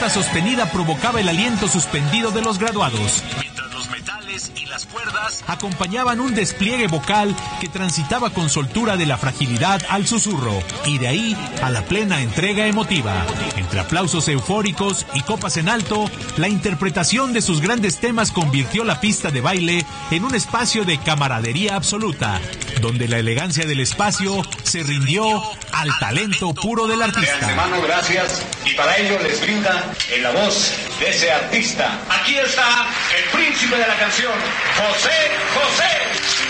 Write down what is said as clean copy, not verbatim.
sostenida provocaba el aliento suspendido de los graduados, mientras los metales y las cuerdas acompañaban un despliegue vocal que transitaba con soltura de la fragilidad al susurro, y de ahí a la plena entrega emotiva. Entre aplausos eufóricos y copas en alto, la interpretación de sus grandes temas convirtió la pista de baile en un espacio de camaradería absoluta, donde la elegancia del espacio se rindió al talento puro del artista. De antemano, gracias, y para ello les brinda en la voz de ese artista. Aquí está el príncipe de la canción, José José.